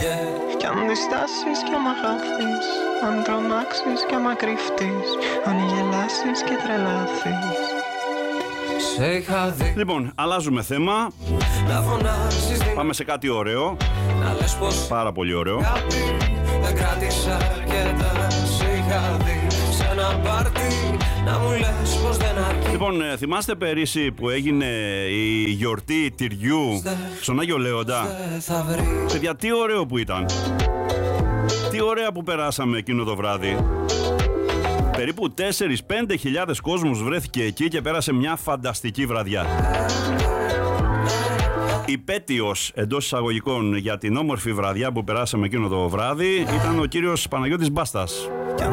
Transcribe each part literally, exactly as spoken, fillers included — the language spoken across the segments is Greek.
Κι αν διστάσεις κι άμα χάθεις, αν τρομάξεις κι άμα κρυφτείς, αν γελάσεις και τρελάθεις. Λοιπόν, αλλάζουμε θέμα. Πάμε σε κάτι ωραίο. Πάρα πολύ ωραίο. Δεν κράτησα αρκετά, σε είχα δει σε ένα πάρτι να μου λες πως δεν αρκεί. Λοιπόν, θυμάστε πέρυσι που έγινε η γιορτή τυριού στον Άγιο Λέοντα? Παιδιά, τι ωραίο που ήταν. Τι ωραία που περάσαμε εκείνο το βράδυ. Περίπου τέσσερις με πέντε χιλιάδες κόσμος βρέθηκε εκεί και πέρασε μια φανταστική βραδιά. Υπέτειος εντός εισαγωγικών για την όμορφη βραδιά που περάσαμε εκείνο το βράδυ ήταν ο κύριος Παναγιώτης Μπάστας,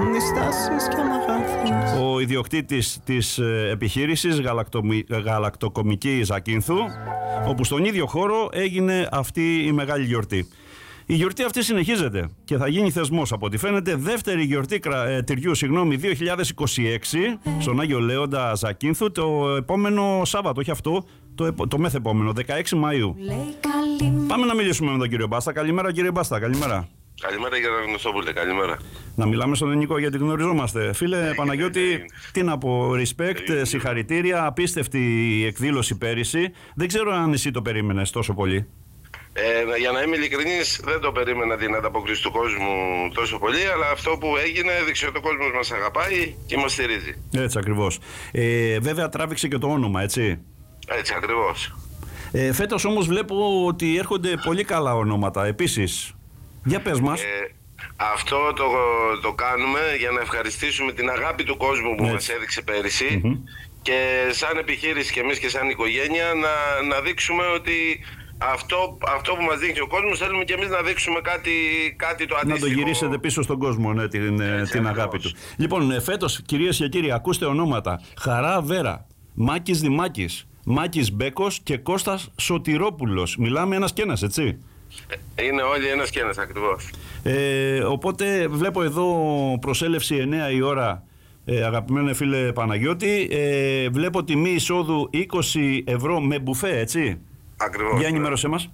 ο ιδιοκτήτης της επιχείρησης Γαλακτομι... Γαλακτοκομική Ζακίνθου, όπου στον ίδιο χώρο έγινε αυτή η μεγάλη γιορτή. Η γιορτή αυτή συνεχίζεται και θα γίνει θεσμός, από ό,τι φαίνεται, δεύτερη γιορτή ε, τυριού, συγγνώμη, δύο χιλιάδες είκοσι έξι στον Άγιο Λέοντα Ζακίνθου, το επόμενο Σάββατο, όχι αυτό, το, το μεθεπόμενο, δεκαέξι Μαΐου. Πάμε να μιλήσουμε με τον κύριο Μπάστα. Καλημέρα, κύριε Μπάστα, καλημέρα. Καλημέρα, κύριε Γνωστόπουλε, καλημέρα. Να μιλάμε στον ελληνικό γιατί γνωριζόμαστε. Φίλε Παναγιώτη, τι να πω, respect, συγχαρητήρια, απίστευτη εκδήλωση πέρυσι. Δεν ξέρω αν εσύ το περίμενες τόσο πολύ. Ε, για να είμαι ειλικρινής, δεν το περίμενα την ανταπόκριση του κόσμου τόσο πολύ, αλλά αυτό που έγινε έδειξε ότι ο κόσμος μας αγαπάει και μας στηρίζει. Έτσι ακριβώς. Ε, βέβαια τράβηξε και το όνομα, έτσι. Έτσι ακριβώς. Ε, φέτος όμως βλέπω ότι έρχονται πολύ καλά ονόματα επίσης. Για πες μας. Ε, αυτό το, το κάνουμε για να ευχαριστήσουμε την αγάπη του κόσμου που έτσι μας έδειξε πέρυσι, mm-hmm. και σαν επιχείρηση και εμείς και σαν οικογένεια να, να δείξουμε ότι Αυτό, αυτό που μας δείχνει ο κόσμος θέλουμε και εμείς να δείξουμε κάτι, κάτι το αντίστοιχο. Να το γυρίσετε πίσω στον κόσμο, ναι, την, έτσι, την αγάπη του. Λοιπόν, φέτος, κυρίες και κύριοι, ακούστε ονόματα: Χαρά Βέρα, Μάκης Δημάκης, Μάκης Μπέκος και Κώστας Σωτηρόπουλος. Μιλάμε ένας και ένας, έτσι. Είναι όλοι ένας και ένας ακριβώς. Ε, οπότε βλέπω εδώ προσέλευση εννιά η ώρα. Ε, αγαπημένε φίλε Παναγιώτη, ε, βλέπω τιμή εισόδου είκοσι ευρώ με μπουφέ, έτσι. Ακριβώς. Για ενημέρωσέ μας.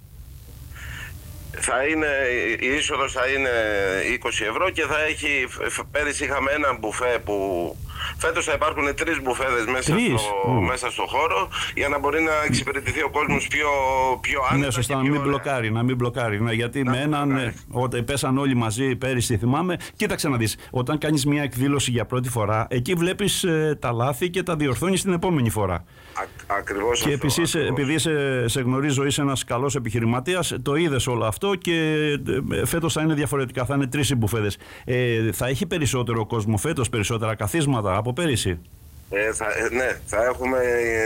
Θα είναι, η είσοδος θα είναι είκοσι ευρώ και θα έχει, πέρυσι είχαμε ένα μπουφέ που φέτος θα υπάρχουν τρεις μπουφέδες μέσα, τρεις. Στο, mm. μέσα στο χώρο για να μπορεί να εξυπηρετηθεί ο κόσμος πιο, πιο άνετα. Ναι, σωστά, να μην μπλοκάρει, να μην μπλοκάρει. Ναι, γιατί να με έναν, ναι, όταν πέσαν όλοι μαζί πέρυσι, θυμάμαι, κοίταξε να δεις, όταν κάνεις μια εκδήλωση για πρώτη φορά, εκεί βλέπεις ε, τα λάθη και τα διορθώνεις την επόμενη φορά. Α, ακριβώς. Και αυτό, επίσης, ακριβώς. επειδή σε, σε γνωρίζω, είσαι ένας καλός επιχειρηματίας, το είδες όλο αυτό και ε, φέτος θα είναι διαφορετικά, θα είναι τρεις οι μπουφέδες. Ε, θα έχει περισσότερο κόσμο φέτος, περισσότερα καθίσματα από πέρυσι. Ε, θα, ναι, θα έχουμε,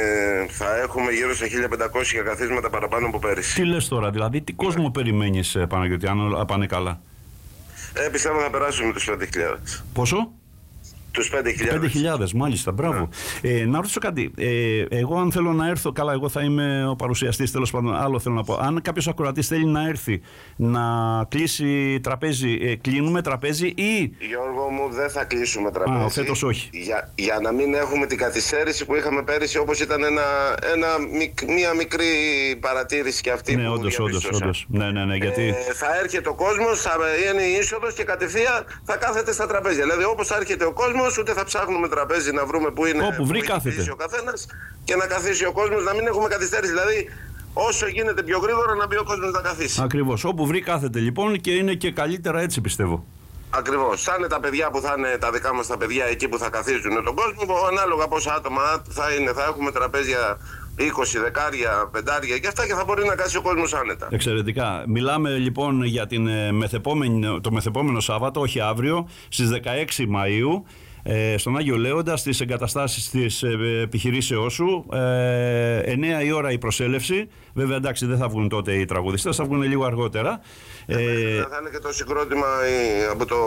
θα έχουμε γύρω σε χίλια πεντακόσια καθίσματα παραπάνω από πέρυσι. Τι λες τώρα, δηλαδή, τι κόσμο ναι. περιμένεις, Παναγιώτη, αν πάνε καλά? Ε, πιστεύω θα περάσουμε τους πέντε χιλιάδες. Πόσο? Τους πέντε χιλιάδες. πέντε χιλιάδες, μάλιστα, μπράβο. Ναι. Ε, να ρωτήσω κάτι. Ε, εγώ, αν θέλω να έρθω, καλά, εγώ θα είμαι ο παρουσιαστής, τέλος πάντων. Άλλο θέλω να πω. Αν κάποιος ακροατής θέλει να έρθει να κλείσει τραπέζι, ε, κλείνουμε τραπέζι ή. Γιώργο μου, δεν θα κλείσουμε τραπέζι. Α, φέτος όχι. Για, για να μην έχουμε την καθυστέρηση που είχαμε πέρυσι, όπως ήταν ένα, ένα, μια μικρή παρατήρηση και αυτή. Ναι, που όντως, όντως, όντως. Ναι, ναι, ναι, γιατί... ε, θα έρχεται ο κόσμος, θα είναι η είσοδος και κατευθείαν θα κάθεται στα τραπέζια. Δηλαδή, όπως θα έρχεται ο κόσμος, ούτε θα ψάχνουμε τραπέζι να βρούμε που είναι. Όπου βρει, που κάθεται. ο καθένας και να καθίσει ο κόσμος, να μην έχουμε καθυστέρηση. Δηλαδή, όσο γίνεται πιο γρήγορα να μπει ο κόσμος να καθίσει. Ακριβώς. Όπου βρει, κάθεται λοιπόν και είναι και καλύτερα έτσι, πιστεύω. Ακριβώς. Θα είναι τα παιδιά που θα είναι τα δικά μας τα παιδιά εκεί που θα καθίζουν τον κόσμο, ανάλογα πόσα άτομα θα είναι. Θα έχουμε τραπέζια είκοσι, δεκάρια, πεντάρια και αυτά και θα μπορεί να κάτσει ο κόσμος άνετα. Εξαιρετικά. Μιλάμε λοιπόν για την μεθεπόμενη, το μεθεπόμενο Σάββατο, όχι αύριο, στις δεκαέξι Μαΐου, ε, στον Άγιο Λέοντα, στις εγκαταστάσεις της επιχειρήσεώς σου. Ε, εννιά η ώρα η προσέλευση. Βέβαια, εντάξει, δεν θα βγουν τότε οι τραγουδιστές, θα βγουν λίγο αργότερα. Ε, ε, θα είναι και το συγκρότημα από το,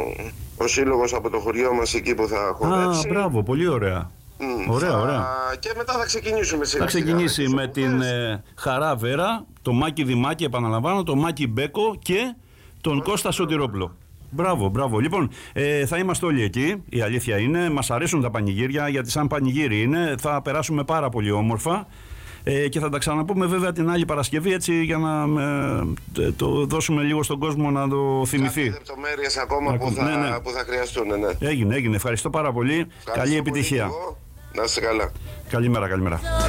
ο σύλλογος από το χωριό μας εκεί που θα χορέψει. Α, μπράβο, πολύ ωραία. Mm, ωραία, θα... ωραία. Και μετά θα ξεκινήσουμε σιγά. Θα ξεκινήσει με την ε, Χαρά Βέρα, το Μάκη Δημάκη, επαναλαμβάνω, το Μάκη Μπέκο και τον mm. Κώστα Σωτηρόπουλο. Μπράβο, μπράβο. Λοιπόν, ε, θα είμαστε όλοι εκεί. Η αλήθεια είναι, μας αρέσουν τα πανηγύρια, γιατί σαν πανηγύρι είναι, θα περάσουμε πάρα πολύ όμορφα. Ε, και θα τα ξαναπούμε βέβαια την άλλη Παρασκευή, έτσι, για να ε, το δώσουμε λίγο στον κόσμο να το θυμηθεί. Κάποιες λεπτομέρειες ακόμα να, που, θα, ναι, ναι. που θα χρειαστούν. Ναι. Έγινε, έγινε. Ευχαριστώ πάρα πολύ. Ευχαριστώ. Καλή επιτυχία. Πολύ, να είστε καλά. Καλημέρα, καλημέρα.